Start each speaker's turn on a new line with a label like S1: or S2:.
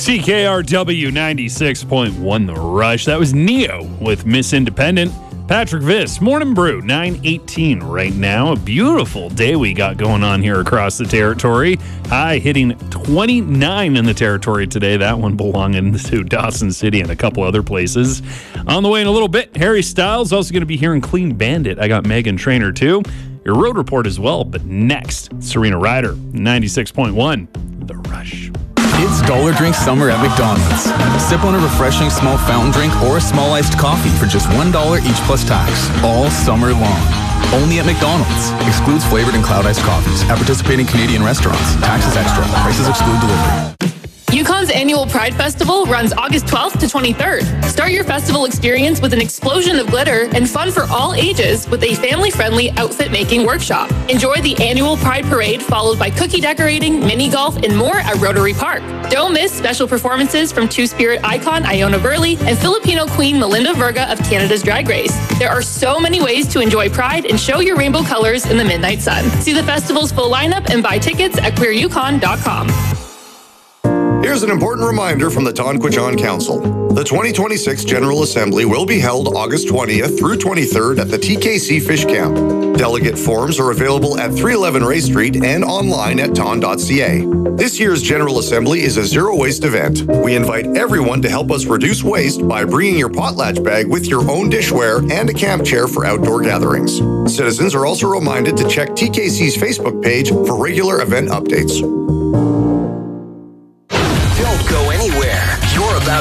S1: CKRW 96.1 The Rush. That was Neo with Miss Independent. Patrick Viss, Morning Brew, 9:18 right now. A beautiful day we got going on here across the territory. High hitting 29 in the territory today. That one belonging to Dawson City and a couple other places. On the way in a little bit, Harry Styles. Also going to be hearing Clean Bandit. I got Megan Trainor too. Your road report as well. But next, Serena Ryder, 96.1 The Rush.
S2: It's Dollar Drink Summer at McDonald's. Sip on a refreshing small fountain drink or a small iced coffee for just $1 each plus tax, all summer long. Only at McDonald's. Excludes flavored and cloud iced coffees at participating Canadian restaurants. Taxes extra. Prices exclude delivery.
S3: Yukon's annual Pride Festival runs August 12th to 23rd. Start your festival experience with an explosion of glitter and fun for all ages with a family-friendly outfit-making workshop. Enjoy the annual Pride Parade, followed by cookie decorating, mini golf, and more at Rotary Park. Don't miss special performances from Two-Spirit icon Iona Burley and Filipino queen Melinda Verga of Canada's Drag Race. There are so many ways to enjoy Pride and show your rainbow colors in the midnight sun. See the festival's full lineup and buy tickets at queeryukon.com.
S4: Here's an important reminder from the Tonquidgeon Council. The 2026 General Assembly will be held August 20th through 23rd at the TKC Fish Camp. Delegate forms are available at 311 Ray Street and online at ton.ca. This year's General Assembly is a zero-waste event. We invite everyone to help us reduce waste by bringing your potlatch bag with your own dishware and a camp chair for outdoor gatherings. Citizens are also reminded to check TKC's Facebook page for regular event updates.